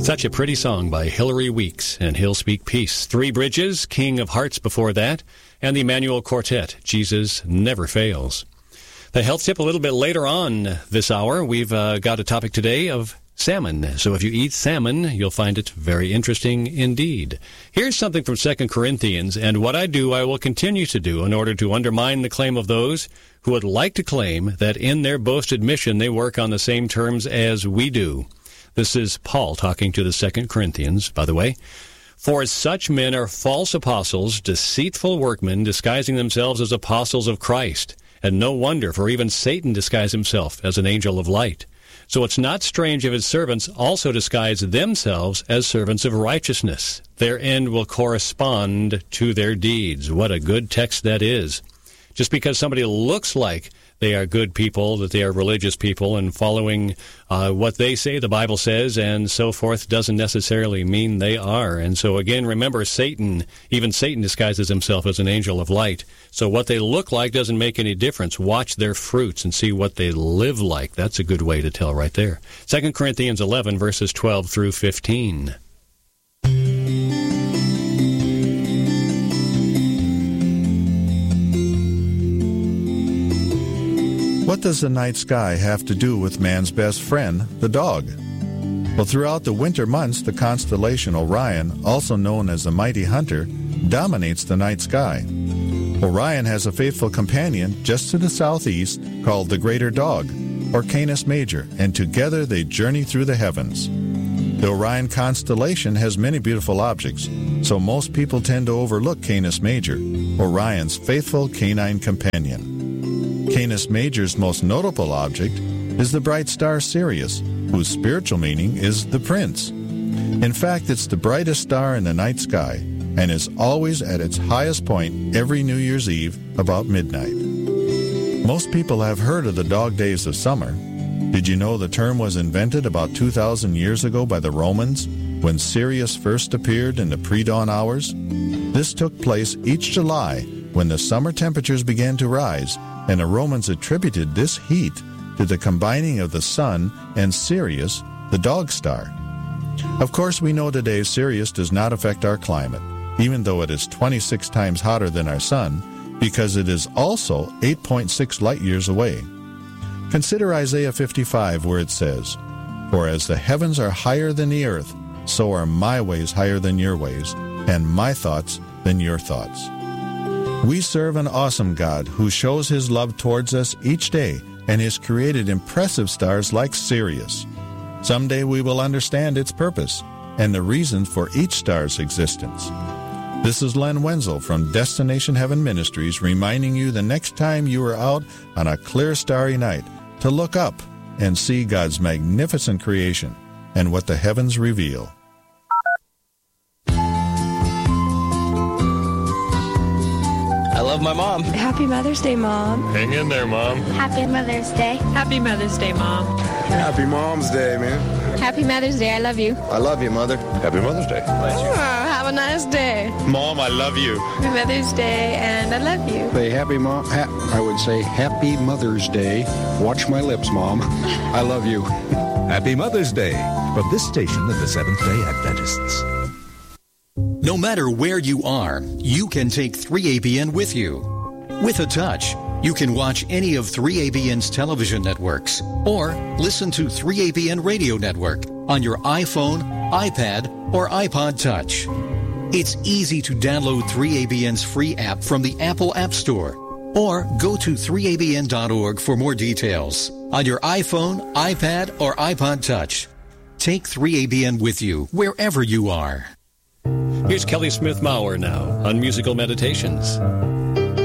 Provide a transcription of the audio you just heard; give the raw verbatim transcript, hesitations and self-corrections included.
Such a pretty song by Hilary Weeks, and He'll Speak Peace. Three Bridges, King of Hearts before that, and the Emmanuel Quartet, Jesus Never Fails. The health tip a little bit later on this hour. We've uh, got a topic today of salmon. So if you eat salmon, you'll find it very interesting indeed. Here's something from Second Corinthians, and what I do, I will continue to do in order to undermine the claim of those who would like to claim that in their boasted mission they work on the same terms as we do. This is Paul talking to the Second Corinthians, by the way. For such men are false apostles, deceitful workmen, disguising themselves as apostles of Christ. And no wonder, for even Satan disguised himself as an angel of light. So it's not strange if his servants also disguise themselves as servants of righteousness. Their end will correspond to their deeds. What a good text that is. Just because somebody looks like they are good people, that they are religious people, and following uh, what they say the Bible says and so forth doesn't necessarily mean they are. And so again, remember, Satan, even Satan disguises himself as an angel of light. So what they look like doesn't make any difference. Watch their fruits and see what they live like. That's a good way to tell right there. Second Corinthians eleven, verses twelve through fifteen. What does the night sky have to do with man's best friend, the dog? Well, throughout the winter months, the constellation Orion, also known as the Mighty Hunter, dominates the night sky. Orion has a faithful companion just to the southeast called the Greater Dog, or Canis Major, and together they journey through the heavens. The Orion constellation has many beautiful objects, so most people tend to overlook Canis Major, Orion's faithful canine companion. Canis Major's most notable object is the bright star Sirius, whose spiritual meaning is the prince. In fact, it's the brightest star in the night sky and is always at its highest point every New Year's Eve about midnight. Most people have heard of the dog days of summer. Did you know the term was invented about two thousand years ago by the Romans when Sirius first appeared in the pre-dawn hours? This took place each July when the summer temperatures began to rise, and the Romans attributed this heat to the combining of the sun and Sirius, the dog star. Of course, we know today Sirius does not affect our climate, even though it is twenty-six times hotter than our sun, because it is also eight point six light years away. Consider Isaiah fifty-five, where it says, "For as the heavens are higher than the earth, so are my ways higher than your ways, and my thoughts than your thoughts." We serve an awesome God who shows his love towards us each day and has created impressive stars like Sirius. Someday we will understand its purpose and the reasons for each star's existence. This is Len Wenzel from Destination Heaven Ministries reminding you the next time you are out on a clear starry night to look up and see God's magnificent creation and what the heavens reveal. I love my mom. Happy Mother's Day, Mom. Hang in there, Mom. Happy Mother's Day. Happy Mother's Day, Mom. Happy Mom's Day, man. Happy Mother's Day. I love you. I love you, Mother. Happy Mother's Day. Oh, have a nice day. Mom, I love you. Happy Mother's Day, and I love you. Say happy mom. Ha- I would say Happy Mother's Day. Watch my lips, Mom. I love you. Happy Mother's Day from this station of the Seventh-day Adventists. No matter where you are, you can take three A B N with you. With a touch, you can watch any of three A B N's television networks or listen to three A B N Radio Network on your iPhone, iPad, or iPod Touch. It's easy to download three A B N's free app from the Apple App Store or go to three A B N dot org for more details on your iPhone, iPad, or iPod Touch. Take three A B N with you wherever you are. Here's Kelly Smith Maurer now on Musical Meditations.